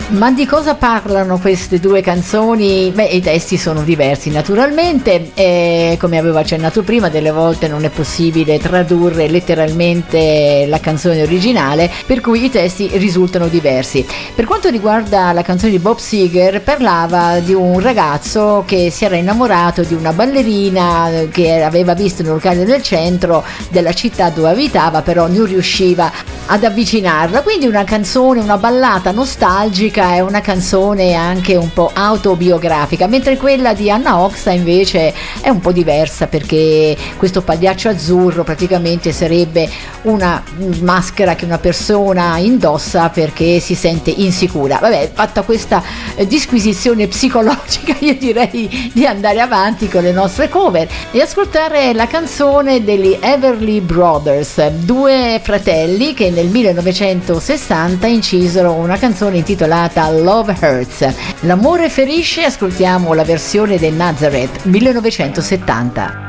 Ma di cosa parlano queste due canzoni? Beh, i testi sono diversi naturalmente, e come avevo accennato prima, delle volte non è possibile tradurre letteralmente la canzone originale, per cui i testi risultano diversi. Per quanto riguarda la canzone di Bob Seger, parlava di un ragazzo che si era innamorato di una ballerina che aveva visto in un locale del centro della città dove abitava, però non riusciva ad avvicinarla, quindi una canzone, una ballata nostalgica, è una canzone anche un po' autobiografica, mentre quella di Anna Oxa invece è un po' diversa, perché questo pagliaccio azzurro praticamente sarebbe una maschera che una persona indossa perché si sente insicura. Vabbè, fatta questa disquisizione psicologica, io direi di andare avanti con le nostre cover e ascoltare la canzone degli Everly Brothers, due fratelli che nel 1960 incisero una canzone intitolata Love Hurts. L'amore ferisce, ascoltiamo la versione del Nazareth 1970.